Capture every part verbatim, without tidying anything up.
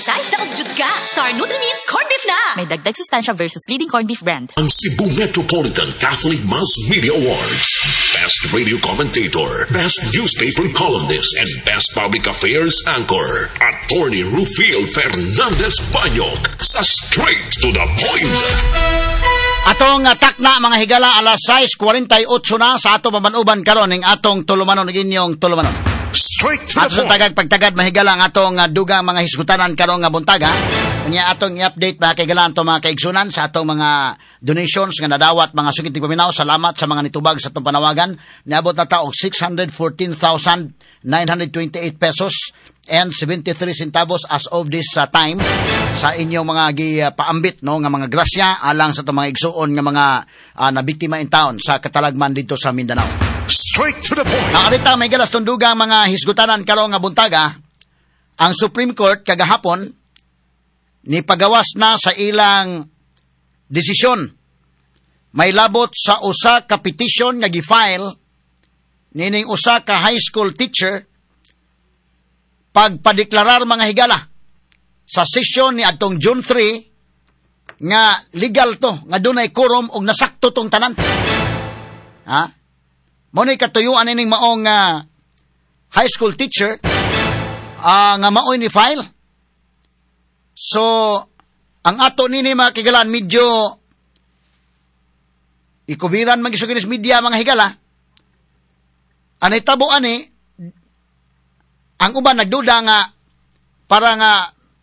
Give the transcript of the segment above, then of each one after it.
Size na ugjud ka. Star Nutri-Miన్స్ Corned Beef na. May dagdag sustansya versus leading corned beef brand. Ang Cebu Metropolitan Catholic Mass Media Awards. Best Radio Commentator, Best Newspaper Columnist, and Best Public Affairs Anchor. Attorney Rufil Fernandez Banyok sa Straight to the Point. Atong atak na mga higala alas sais forty-eight na sa ato mabanuban karon ning atong tulumanon ng inyong tulumanon. Straight to At the sa point. tagag pagtagad mahigala ang atong uh, dugang mga hisgutanan karon nga buntaga. Kanya atong i-update mga kaigalan to mga kaigsunan sa atong mga donations nga nadawat mga sugid tigpaminaw. Salamat sa mga nitubag sa atong panawagan. Niabot na ta og six hundred fourteen thousand nine hundred twenty-eight pesos and seventy-three centavos as of this uh, time sa inyong mga gipaambit uh, no nga mga grasya alang sa atong mga igsuon nga mga uh, nabiktima in town sa katalagman dito sa Mindanao. Straight to the point. Nakarita may galas tundugang mga hisgutanan karong nga buntaga, ang Supreme Court kagahapon ni pagawas na sa ilang desisyon. May labot sa usa ka petition nga gi-file nining usa ka high school teacher pagpadeklarar mga higala sa sesyon ni adtong June three nga legal to, nga dunay quorum og nasakto tong tanan. Ha? Mo ni katuyuan ining maong uh, high school teacher uh, nga maoy ni file. So ang ato nini mga kigalan medyo ikubiran man gisuginis media mga higala. Anay tabo ani ang uban nagduda nga para nga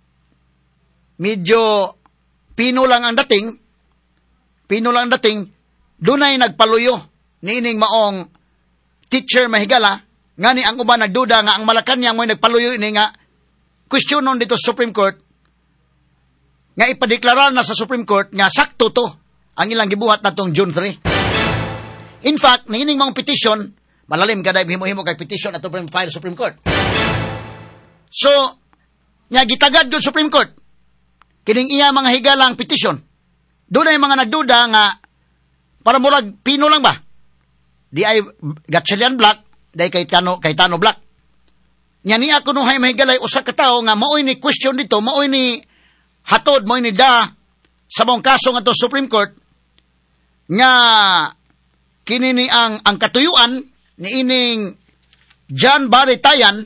medyo pino lang ang dating pino lang ang dating dunay nagpaluyo niining maong teacher mahigala, nga ni ang uban nagduda nga ang Malacanang mo'y nagpaluyo ini nga questionon dito sa Supreme Court nga ipadeklarar na sa Supreme Court nga sakto to ang ilang gibuhat na tong June three. In fact, niining mga petition, malalim kada himo-himo kay petition at Supreme file Supreme Court. So, nga gitagad doon Supreme Court, kining iya mga higalang petition, doon ay mga nagduda nga para murag pino lang ba? Di ay Gatchalian Black, di ay Cayetano, Cayetano Black. Nya niya kuno hay mahigalay usa ka tawo nga maoy ni question dito, maoy ni hatod, maoy ni da sa mong kaso nga to Supreme Court nga kini ni ang ang katuyuan ni ining John Barretayan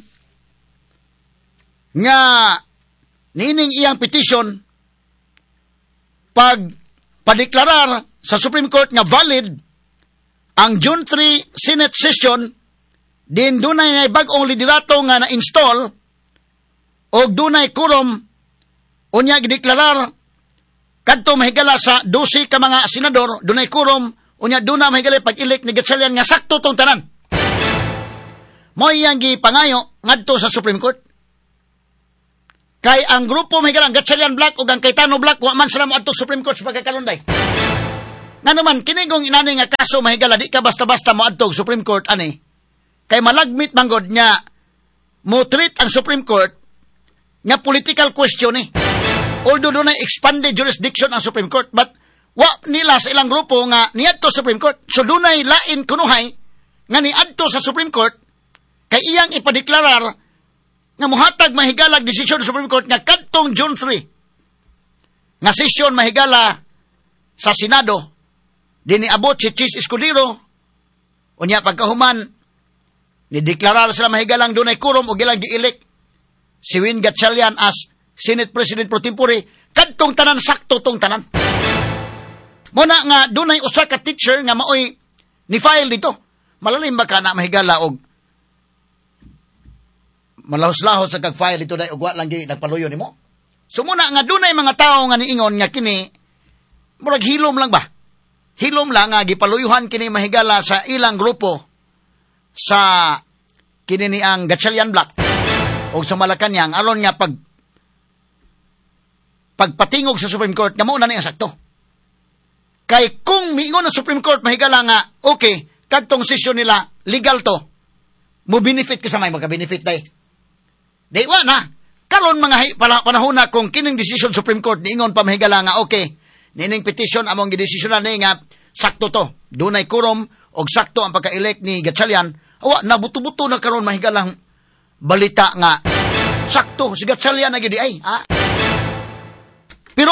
nga niining iyang petition pag padeklarar sa Supreme Court nga valid ang June three Senate session, din dunay na bag-ong liderato nga na-install o dunay quorum unya gideklarar kadto mahigala sa twelve ka mga senador, dunay quorum unya duna mahigala pag-elect ni Gatchalian nga sakto tong tanan. Mo iyang gipangayo ngadto sa Supreme Court. Kay ang grupo mahigala ang Gatchalian Black ug ang Cayetano Black wa man sila mo adto Supreme Court sa pagkakalunday. Nga naman, kinigong inani nga kaso mahigala, di ka basta-basta moadtog Supreme Court, ani. Kay malagmit manggod niya, mo treat ang Supreme Court nga political question eh. Although doon ay expanded jurisdiction ang Supreme Court, but wa nila sa ilang grupo nga niadto Supreme Court. So doon ay lain kunuhay nga niadto sa Supreme Court, kay iyang ipadeklarar nga muhatag mahigalag desisyon sa Supreme Court nga kadtong June three. Nga sesyon mahigala sa Senado, dini abot si Chis Escudero, unya pagkahuman, nideklarar sila mahigalang dunay quorum o gilang gi-elect si Win Gatchalian as Senate President pro tempore, kadtong tanan sakto tong tanan. Muna nga dunay usa ka teacher nga maoy ni file dito. Malalim ba ka na mahigala og malahos-lahos sa kag-file dito dai og wa lang gi nagpaluyo nimo. So muna nga dunay mga tawo nga niingon nga kini murag hilom lang ba? Hilom lang nga gipaluyuhan kini mahigala sa ilang grupo sa kini ni ang Gatchalian Black o sa Malacanang aron nga pag pagpatingog sa Supreme Court nga mao na niya sakto. Kay kung miingon ang Supreme Court mahigala nga okay, kadtong session nila legal to, mo benefit ka sa may magka-benefit day. Day wa na. Karon mga panahon na kung kining decision Supreme Court niingon pa mahigala nga okay, nining petition among gidesisyonan ni nga sakto to. Dunay quorum og sakto ang pagka-elect ni Gatchalian. Awa nabuto-buto na karon mahigalang balita nga sakto si Gatchalian na gid ay. Ha?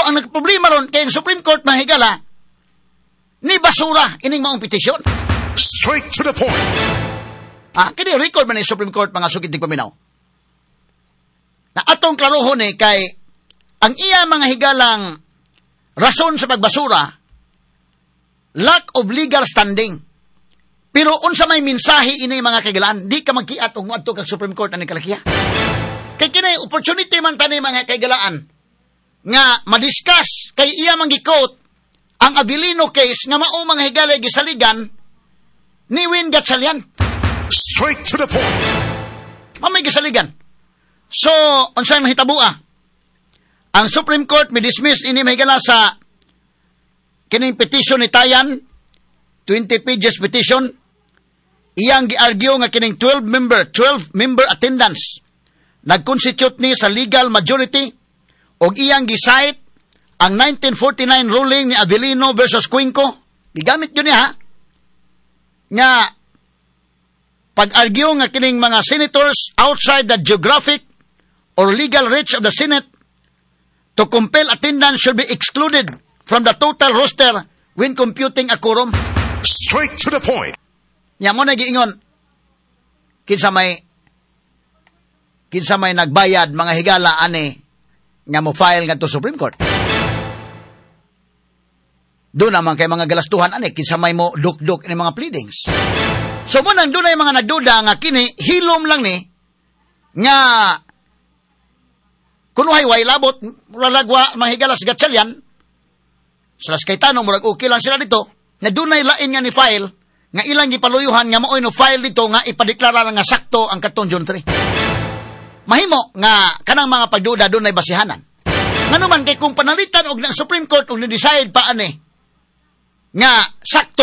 ang nagproblema ron kay ang Supreme Court mahigala ni basura ining maong petisyon. Straight to the point. Ah, kini record man ni Supreme Court mga sugid tig paminaw. Na atong klarohon ni kay ang iya mga higalang rason sa pagbasura lack of legal standing. Pero unsa may mensahe ini mga kaigalaan, di ka magkiat og moadto kag Supreme Court ani kalakiya. Kay kini opportunity man tani mga kaigalaan nga madiscuss kay iya manggikot ang Abilino case nga mao mga higala gisaligan ni Win Gatchalian. Straight to the point. Mamay gisaligan. So, unsay mahitabo ah? Ang Supreme Court mi dismiss ini mahigala sa kining petition ni Tayan, twenty pages petition. Iyang gi-argue nga kining twelve member, twelve member attendance nag-constitute ni sa legal majority og iyang gi-cite ang nineteen forty-nine ruling ni Abilino versus Cuenco. Gigamit yun niya ha? Nga pag-argue nga kining mga senators outside the geographic or legal reach of the Senate to compel attendance should be excluded from the total roster when computing a quorum. Straight to the point. Nya mo na giingon kinsa may kinsa may nagbayad mga higala ani nga mo file ngadto Supreme Court. Doon naman kay mga galastuhan ani kinsa may mo duk-duk ni mga pleadings. So mo nang dunay mga nagduda nga kini hilom lang ni nga kuno hay way labot ralagwa mga higala sa Gatchalian sa Cayetano murag okay lang sila dito na dunay lain nga ni file nga ilang gipaluyuhan nga maoy no file dito nga ipadeklara nga sakto ang katong June three. Mahimo nga kanang mga pagduda dunay basihanan. Nganuman kay kung panalitan og ng Supreme Court og ni-decide pa ani nga sakto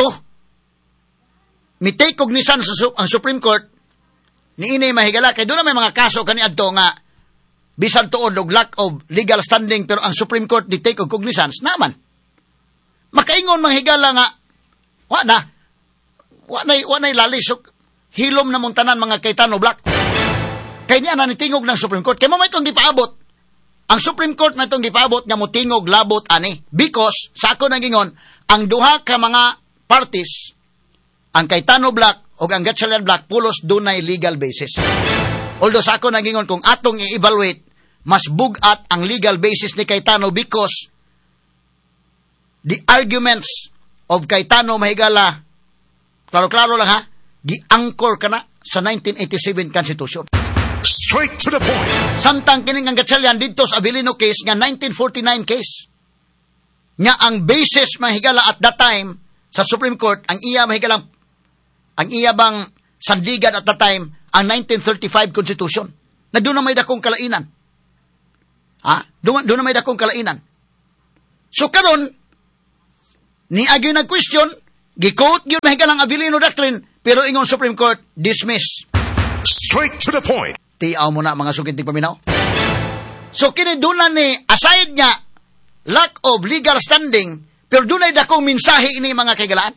mi-take cognizance sa su- ang Supreme Court ni ini mahigala kay doon na may mga kaso kaniadto nga bisan tuod og lack of legal standing pero ang Supreme Court di take og cognizance naman. Makaingon mahigala nga wa na wa nay wa nay lalisok hilom na mong tanan mga Cayetano Black. Kay niya na nitingog ng Supreme Court. Kay mo may itong gipaabot. Ang Supreme Court na itong gipaabot nga mo tingog labot ani. Because, sa ako nang gingon, ang duha ka mga parties, ang Cayetano Black o ang Gatchalian Black, pulos dunay legal basis. Although sa ako nang gingon, kung atong i-evaluate, mas bugat ang legal basis ni Cayetano because the arguments of Cayetano mahigala, klaro-klaro lang ha, gi-anchor ka na sa nineteen eighty-seven Constitution. Straight to the point. Samtang kining ang Gatchalian dito sa Abilino case nga nineteen forty-nine case. Nga ang basis mahigala at that time sa Supreme Court, ang iya mahigalang ang iya bang sandigan at that time ang nineteen thirty-five Constitution. Na doon na may dakong kalainan. Ha? Doon, doon na may dakong kalainan. So karon ni agi nag-question, gi-quote yun mahigalang Abilino Doctrine, pero ingon Supreme Court, dismiss. Straight to the point. Tiaw mo na mga sugid tig paminaw. So kini dunan ni aside niya lack of legal standing pero dunay dakong mensahe ini mga kaigalaan.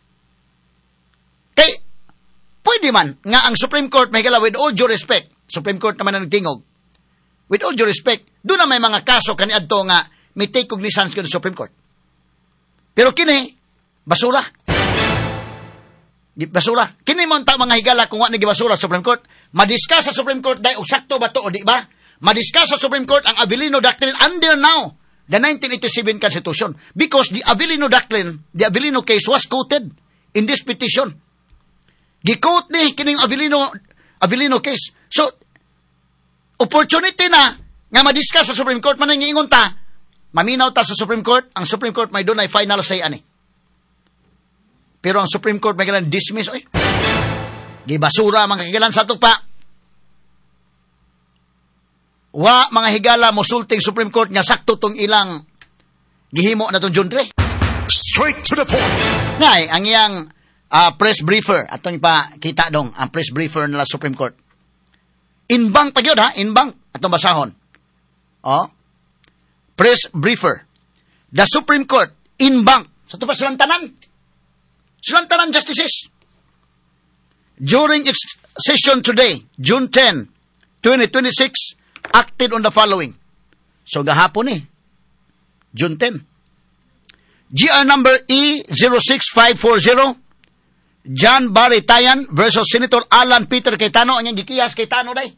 Kay pwede man nga ang Supreme Court may gala with all due respect. Supreme Court naman ang tingog. With all due respect, doon na may mga kaso kaniadto nga may take cognizance ko sa Supreme Court. Pero kini basura. Di basura. Kini mo ta mga higala kung wa ni gibasura sa Supreme Court. Madiscuss sa Supreme Court dahil sakto ba to o di ba? Madiscuss sa Supreme Court ang Abilino Doctrine under now the nineteen eighty-seven Constitution because the Abilino Doctrine, the Abilino case was quoted in this petition. Gi-quote ni kining Abilino Abilino case. So opportunity na nga madiscuss sa Supreme Court man ingon ta. Maminaw ta sa Supreme Court, ang Supreme Court may doon ay final say ani. Pero ang Supreme Court may galan dismiss oy. Gibasura mga higalan sa pa. Wa mga higala mosulting Supreme Court nga sakto tong ilang gihimo na tong June three. Straight to the point. Nay, ang iyang uh, press briefer atong pa kita dong ang press briefer nila Supreme Court. Inbang pa gyud ha, inbang atong basahon. Oh. Press briefer. The Supreme Court inbang sa tupa silang tanan. Silang tanan justices. During its session today, June tenth, twenty twenty-six, acted on the following. So gahapon eh. June tenth. G R number E zero six five four zero, John Barry Tayan versus Senator Alan Peter Cayetano. Ang gikiyas Cayetano day.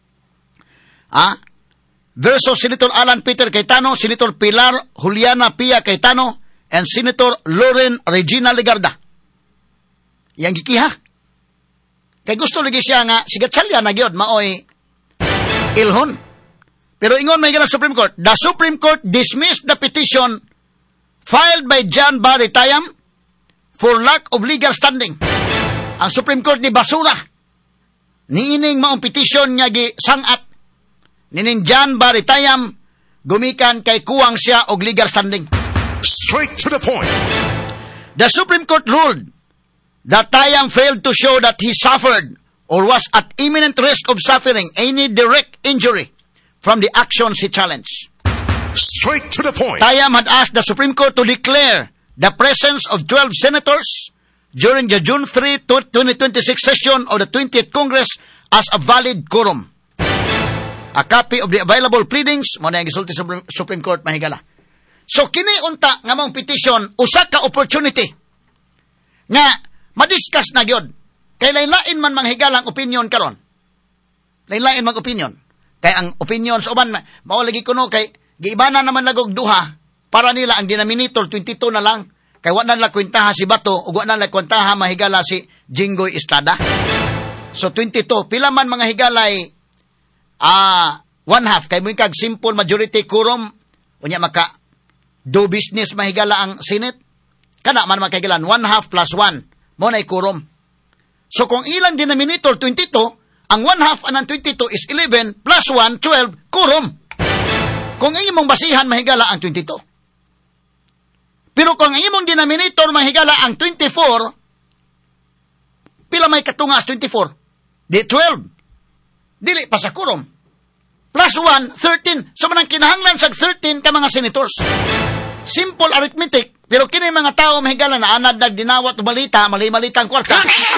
Ah? Versus Senator Alan Peter Cayetano, Senator Pilar Juliana Pia Cayetano, and Senator Lauren Regina Legarda. Yang gikiha. Kay gusto lagi siya nga, sigatsalya na gyud maoy ilhon. Pero ingon may gana Supreme Court. The Supreme Court dismissed the petition filed by John Barry Tayam for lack of legal standing. Ang Supreme Court ni basura. Niining maong petition nga gi sangat. Nining John Barry Tayam gumikan kay kuwang siya og legal standing. Straight to the point. The Supreme Court ruled that Tayam failed to show that he suffered or was at imminent risk of suffering any direct injury from the actions he challenged. Straight to the point. Tayam had asked the Supreme Court to declare the presence of twelve senators during the June third, twenty twenty-six session of the twentieth Congress as a valid quorum. A copy of the available pleadings mo na gisulti sa Supreme Court mahigala. So kini unta nga mong petition usa ka opportunity nga madiscuss na gyud. Kay lain-lain man manghigalang opinion karon. Lain-lain mag opinion. Kay ang opinion sa uban mao lagi kuno kay giibana naman lagog duha para nila ang denominator twenty-two na lang. Kay wa na la kwentaha si Bato ug wa na la kwentaha mahigala si Jinggoy Estrada. So twenty-two pila man mga higalay ah one half kay mo kag simple majority quorum unya maka do business mahigala ang Senate. Kana man makahigalan one half plus one mo na quorum. So kung ilang denominator twenty-two, ang one half anang twenty-two is eleven plus one, twelve, quorum. Kung imong basihan mahigala ang twenty-two. Pero kung imong denominator mahigala ang twenty-four, pila may katungas twenty-four? Di twelve. Dili pa sa quorum. Plus one, thirteen. So manang kinahanglan sa thirteen ka mga senators. Simple arithmetic. Pero kini mga tao mahigala na anad nagdinawat o balita, mali-malita ang kwarta.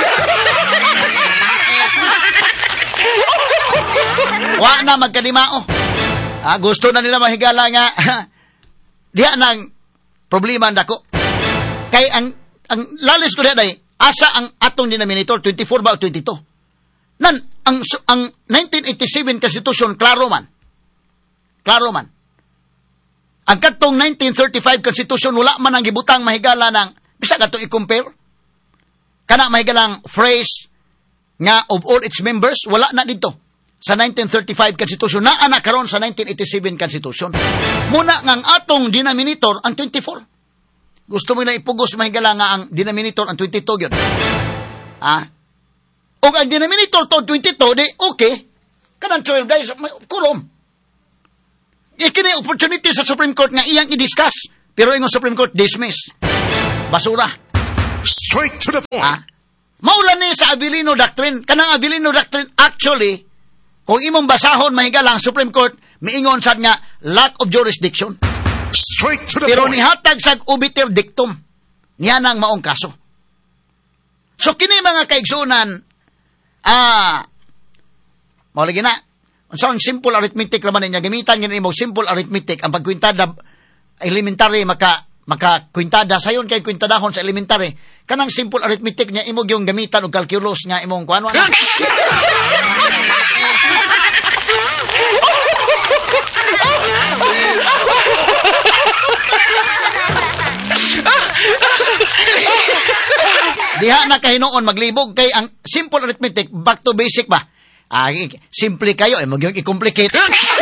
Wa na magkalimao. Ah, gusto na nila mahigala nga diha nang problema ndako. Kay ang ang lalis ko diha day, asa ang atong denominator twenty-four ba o twenty-two? Nan ang ang nineteen eighty-seven Constitution klaro man. Klaro man. Ang katong nineteen thirty-five Constitution wala man ang gibutang mahigala ng bisa ka to i-compare. Kana mahigalang phrase nga of all its members wala na dito sa nineteen thirty-five Constitution naa na karon sa nineteen eighty-seven Constitution. Muna nga ang atong denominator ang twenty-four. Gusto mo na ipugos mahigala nga ang denominator ang twenty-two gyud. Ah. O ang denominator to twenty-two di okay. Kanang twelve guys kurom. Ikini opportunity sa Supreme Court nga iyang i-discuss. Pero yung Supreme Court dismiss. Basura. Straight to the point. Ah? Maulan ni sa Avellino Doctrine. Kanang Avellino Doctrine, actually, kung imong basahon mahigala ang Supreme Court, miingon sad nga lack of jurisdiction. Straight to the Pero point. nihatag sa obiter dictum. Niya nang maong kaso. So kini mga kaigsunan, ah, maulagi na, so, ang simple arithmetic naman niya, gamitan niya mo simple arithmetic, ang pagkwintada elementary, maka, maka kwintada, sayon kay kwintadahon sa elementary, kanang simple arithmetic niya, imog yung gamitan o calculus nga imong kuano. Diha na kahinoon maglibog kay ang simple arithmetic, back to basic ba? Ah, simple kayo, eh, mag-i-complicate.